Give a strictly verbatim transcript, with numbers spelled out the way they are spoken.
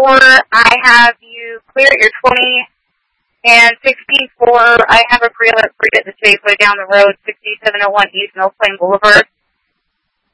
four, I have you clear at your twenty, and sixteen four, I have a pre-alert for you at the Safeway down the road, sixty-seven oh one East Mill Plain Boulevard.